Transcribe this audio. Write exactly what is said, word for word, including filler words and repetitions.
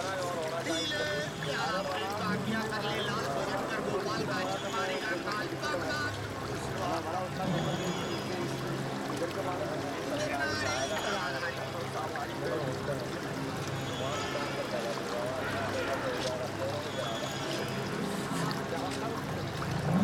इतना ही और होना चाहिए। ढीले प्यारा भाई बाकिया कर ले ला